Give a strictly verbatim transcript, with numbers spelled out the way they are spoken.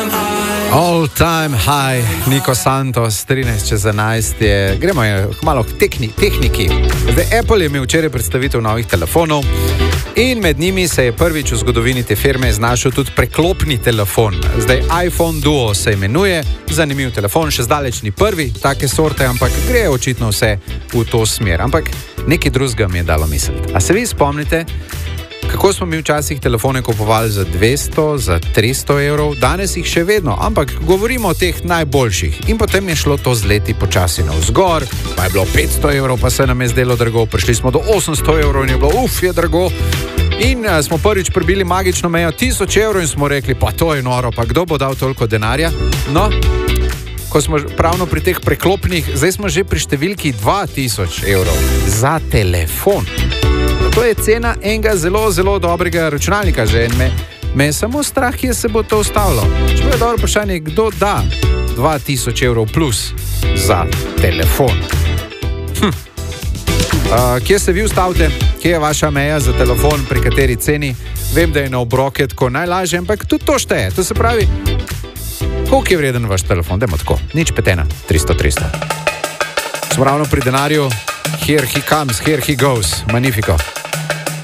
All time high, Niko Santos, trinajst čez enajst je. Gremo je malo k tekni, tehniki. Zdaj, Apple je imel včeraj predstavitev novih telefonov in med njimi se je prvič v zgodovini te firme znašel tudi preklopni telefon. Zdaj, iPhone Duo se imenuje, zanimiv telefon, še zdaleč ni prvi take sorte, ampak gre očitno vse v to smer. Ampak nekaj drugega mi je dalo misliti. A se vi spomnite, kako smo mi včasih telefone kupovali za dvesto, za tristo evrov, danes jih še vedno, ampak govorimo o teh najboljših. In potem je šlo to z leti počasi navzgor, pa je bilo petsto evrov, pa se nam je zdelo drago, prišli smo do osemsto evrov in je bilo, uf, je drago. In uh, smo prvič prebili magično mejo tisoč evrov in smo rekli, pa to je noro, pa kdo bo dal toliko denarja? No, ko smo pravno pri teh preklopnih, zdaj smo že pri številki dva tisoč evrov za telefon. To je cena enega zelo, zelo dobrega računalnika že in me, me je samo strah, kje se bo to ustavilo. Če je dobro vprašanje, kdo da dva tisoč evrov plus za telefon? Hm. Uh, kje se vi ustavite? Kje je vaša meja za telefon, pri kateri ceni? Vem, da je na obroke tako najlažje, ampak tudi to šteje. To se pravi, koliko je vreden vaš telefon? Dajmo tako, nič petena, tristo tristo. Smo ravno pri denarju. Here he comes, here he goes. Magnifico.